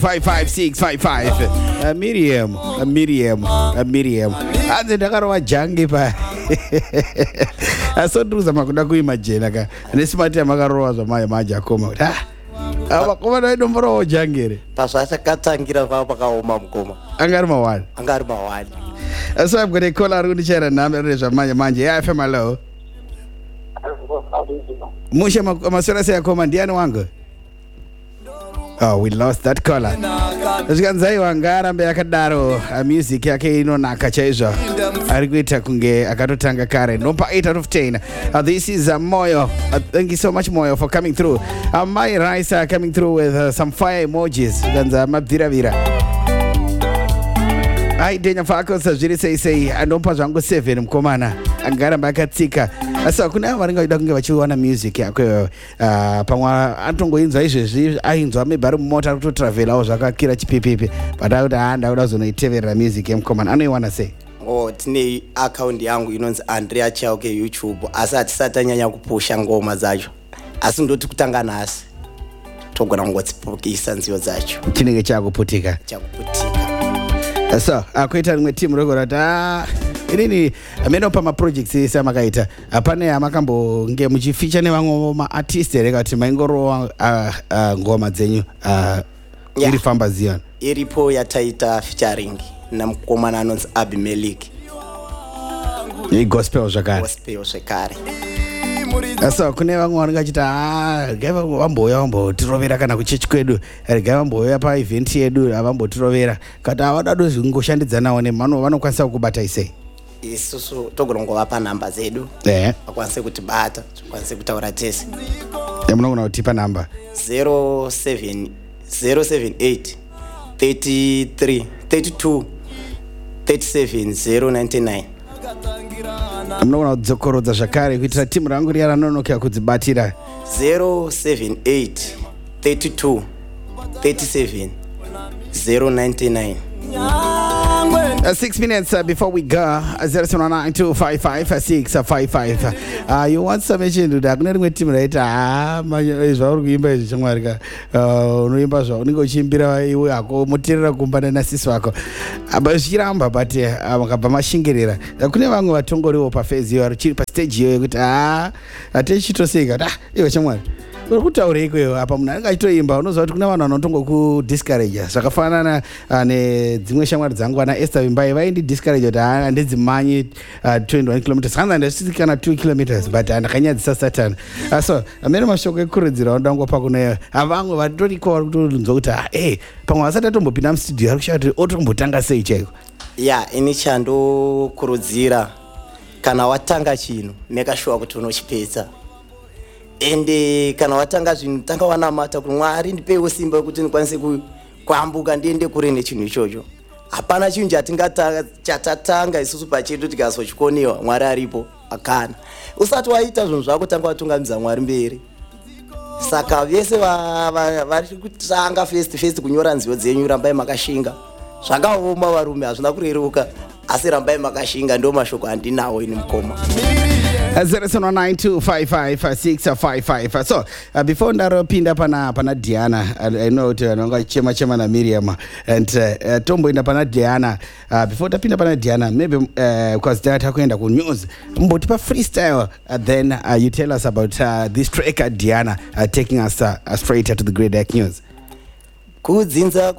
55655 Miriam anze ndakarova jangi pa asodruza makuda kuimajena ka nesimati amakarova zvamaya maja akoma vakoma naidomborowo jangere pazvachakatangira pava pakaoma mukoma angari mawani so I'm going to call ari kundichaira nhamba rezvamanje manje yafe malo mushe masora seyakoma ndiani wangu. Oh, we lost that caller. Zvikanzai wanga arambe yakadaro music yake inonaka chaizvo ari kuita kunge akatotanga kare nopa 8 out of 10. This is Moyo. Thank you so much Moyo for coming through. My Raisa coming through with some fire emojis. Ganza mabvira aidenya fako zviri sei anopa zvangu 7 mukomana angaramba akatsika asa kuna varingaida kunge vachiwana music yako pamwe atongoinzwa izvezvi ainzwa mebhari mumota kutotravelawo zvakakira chipipipi but akuti ndauda kuzonoiteverera music yemukomana anoiwana sei. Tine account yangu inonzi Andrea Chauke YouTube asi hatisati tanyanya kupusha ngoma dzacho asi ndoti kutanga nhasi togona kungodzipukisa nziyo dzacho chinenge chakuputika so akuita rimwe team rekorati inini menopa maprojects ese amakaita pane amakambonge muchifeature nevamwe maartist here kuti maingorowa ngoma dzenyu iri famba ziyona iripo yataita featuring namukomana anonzi Abimelech gospel zvakare so kune vamwe vanenge vachita regai vambotirovera kana kuchechi kwedu regai vambouya paevent yedu avambotirovera kati havada dozvingoshandidzanawo nemhano vanokwanisa kukubata isei. Isusu togona kungovapa nhamba dzedu vakwanise kutibata tikwanise kutaura tese. Munogona kutipa nhamba 078 33 32 37 099. Munogona kudzokorodza zvakare kuitira timu rangu riya ranonokera kudzibatira 078 32 37 099. 6 minutes before we go 0792555655 you want submission dude akuna rimwe team raita zvauri kuimba izvi chamwari unoimba zva unenge uchiimbira iwe hako muteerera kumbana nasisi wako zvichiramba but makabva mashingirira kune vamwe vatongoriwo pafezi iyo chiri pastage iyo yekuti hatechitoseka iwe chamwari uri kutaura ikweyo apa munhu anenge achitoimba unoziva kuti kuna vanhu vanotongokudiscourage zvakafanana nedzimwe shamwari dzangu ana Esther Vimbai vaindidiscourage kuti handidzimanyi 21 kilometers hanza ndasisi kana 2 kilometers but handakanyadzisa satani so amene mashoko ekurudzira ndangopa kuneyo vamwe vatoriko vari kutonzwa kuti pamwe vasati atombopinda mustudio ari kushaa kuti otombotanga sei chaiko. Ini chandokurudzira kana watanga chinhu mekashuwa kuti unochipedza ende kana watanga zvinhu tanga wanamata kuti Mwari ndipewo simba kuti ndikwanise kuambuka ndiende kure nechinhu ichocho. Hapana chinhu chatatanga isusu pachedu tikazochikoniwa Mwari aripo akana usati waita zvinhu zvako tanga watungamidza Mwari mberi. Saka vese vari kutanga first kunyora nziyo dzenyu rambai makashinga zvakaoma varume hazvina kureruka asi rambai makashinga ndo mashoko andinawo ini mukoma. 0792555655 so before ndaropinda pana Diana I know kuti vanonga chema na Miriam and tomboenda pana Diana before tapinda pana Diana maybe because data kuenda ku news mboti pa freestyle then you tell us about this track Diana taking us straight to the Great News. Kudzinza